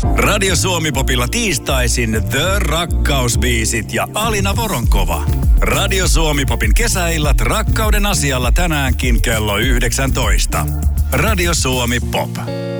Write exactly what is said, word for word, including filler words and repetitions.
Radio Suomi Popilla tiistaisin The Rakkausbiisit ja Alina Voronkova. Radio Suomi Popin kesäillat rakkauden asialla tänäänkin kello yhdeksäntoista. Radio Suomi Pop.